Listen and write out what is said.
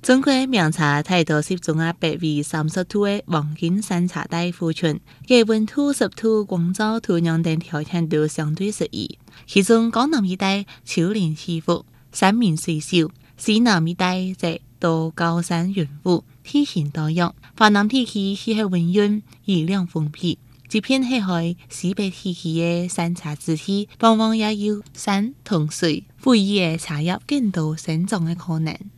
中國明朝太多集中啊北緯30度的黃金山茶帶附近，其溫度、濕度、光照、土壤等條件都相對適宜。其中江南一帶丘陵起伏，山明水秀；西南一帶則多高山雲霧，地形多樣。華南地區氣候溫潤，雨量豐沛。這片係喺西北地區嘅山茶之地，往往也有山同水，賦予嘅茶葉更多生長嘅可能。